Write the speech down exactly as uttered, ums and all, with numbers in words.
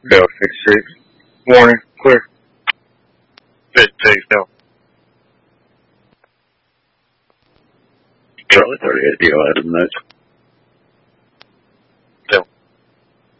Bell six six. Warning, clear. Bit takes down. Charlie thirty-eight, do you have notes?